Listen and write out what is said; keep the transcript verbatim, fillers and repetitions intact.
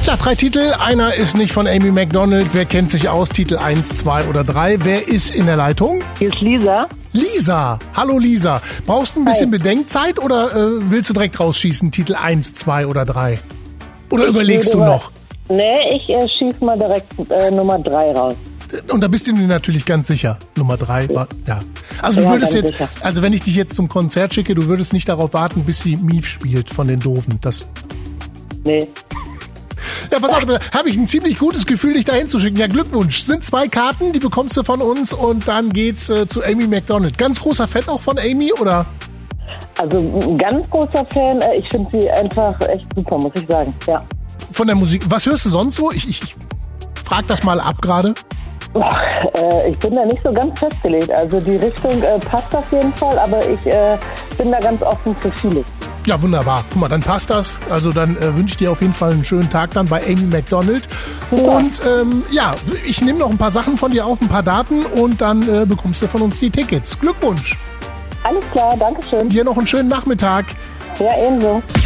Tja, drei Titel. Einer ist nicht von Amy Macdonald. Wer kennt sich aus? Titel eins, zwei oder drei. Wer ist in der Leitung? Hier ist Lisa. Lisa. Hallo Lisa. Brauchst du ein bisschen Hi. Bedenkzeit oder äh, willst du direkt rausschießen? Titel eins, zwei oder drei? Oder ich überlegst du noch? Nee, ich äh, schieße mal direkt äh, Nummer drei raus. Und da bist du dir natürlich ganz sicher. Nummer drei war, ja. Also du Ja, würdest ganz jetzt, sicher. also wenn ich dich jetzt zum Konzert schicke, du würdest nicht darauf warten, bis sie Mief spielt von den Doofen. Das, Nee. ja, pass auf, da habe ich ein ziemlich gutes Gefühl, dich dahin zu schicken. Ja, Glückwunsch. Sind zwei Karten, die bekommst du von uns und dann geht's äh, zu Amy Macdonald. Ganz großer Fan auch von Amy, oder? Also ein ganz großer Fan. Äh, ich finde sie einfach echt super, muss ich sagen. Ja. Von der Musik. Was hörst du sonst so? Ich, ich, ich frag das mal ab gerade. Ach, äh, ich bin da nicht so ganz festgelegt. Also die Richtung äh, passt auf jeden Fall, aber ich äh, bin da ganz offen für vieles. Ja, wunderbar. Guck mal, dann passt das. Also dann äh, wünsche ich dir auf jeden Fall einen schönen Tag dann bei Amy Macdonald. Super. Und ähm, ja, ich nehme noch ein paar Sachen von dir auf, ein paar Daten und dann äh, bekommst du von uns die Tickets. Glückwunsch. Alles klar, danke schön. Dir noch einen schönen Nachmittag. Ja, ebenso.